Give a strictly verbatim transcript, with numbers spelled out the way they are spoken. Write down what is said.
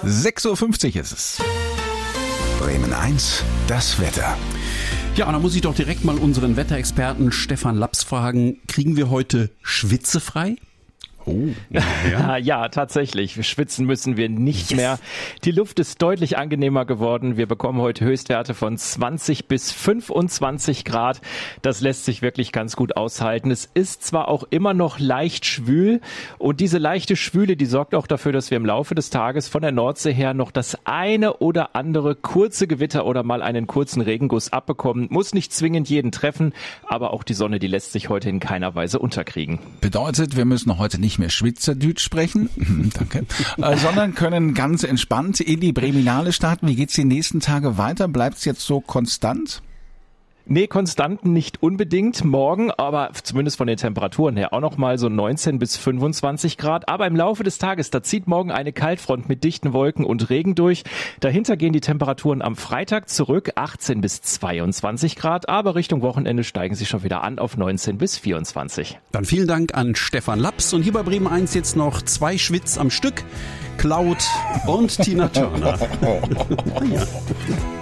sechs Uhr fünfzig ist es. Bremen eins, das Wetter. Ja, da muss ich doch direkt mal unseren Wetterexperten Stefan Laps fragen, kriegen wir heute schwitzefrei? Oh, ja. ja, tatsächlich. Schwitzen müssen wir nicht yes. mehr. Die Luft ist deutlich angenehmer geworden. Wir bekommen heute Höchstwerte von zwanzig bis fünfundzwanzig Grad. Das lässt sich wirklich ganz gut aushalten. Es ist zwar auch immer noch leicht schwül und diese leichte Schwüle, die sorgt auch dafür, dass wir im Laufe des Tages von der Nordsee her noch das eine oder andere kurze Gewitter oder mal einen kurzen Regenguss abbekommen. Muss nicht zwingend jeden treffen, aber auch die Sonne, die lässt sich heute in keiner Weise unterkriegen. Bedeutet, wir müssen heute nicht mehr Schweizerdeutsch sprechen, danke, äh, sondern können ganz entspannt in die Breminale starten. Wie geht's die nächsten Tage weiter? Bleibt's jetzt so konstant? Nee, Konstanten nicht unbedingt. Morgen, aber zumindest von den Temperaturen her auch noch mal so neunzehn bis fünfundzwanzig Grad. Aber im Laufe des Tages, da zieht morgen eine Kaltfront mit dichten Wolken und Regen durch. Dahinter gehen die Temperaturen am Freitag zurück, achtzehn bis zweiundzwanzig Grad. Aber Richtung Wochenende steigen sie schon wieder an auf neunzehn bis vierundzwanzig. Dann vielen Dank an Stefan Laps. Und hier bei Bremen eins jetzt noch zwei Schwitz am Stück. Cloud und Tina Turner. Ja.